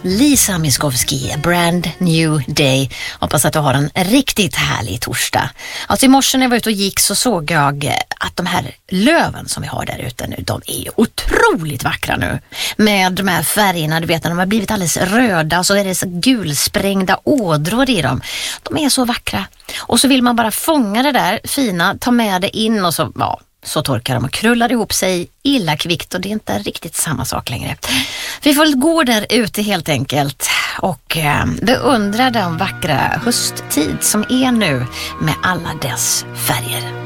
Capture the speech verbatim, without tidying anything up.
Lisa Miskovsky, Brand New Day. Hoppas att du har en riktigt härlig torsdag. Alltså i morse när jag var ute och gick så såg jag att de här löven som vi har där ute nu, de är otroligt vackra nu. Med de här färgerna, du vet när de har blivit alldeles röda och så är det så gulsprängda ådror i dem. De är så vackra. Och så vill man bara fånga det där fina, ta med det in och så, ja, så torkar de och krullar ihop sig illa kvickt och det är inte riktigt samma sak längre. Vi får gå där ute helt enkelt och eh, beundra den vackra hösttid som är nu med alla dess färger.